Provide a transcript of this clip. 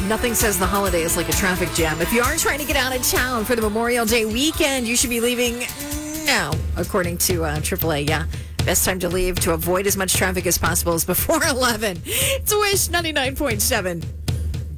Nothing says the holidays like a traffic jam. If you are trying to get out of town for the Memorial Day weekend, you should be leaving now, according to AAA. Yeah. Best time to leave to avoid as much traffic as possible is before 11. It's Wish 99.7.